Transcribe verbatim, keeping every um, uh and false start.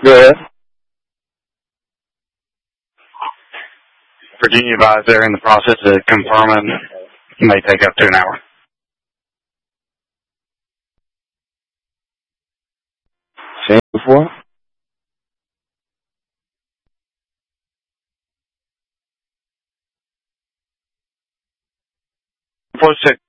Go ahead. Virginia advised they're in the process of confirming. It may take up to an hour. Seen before? First check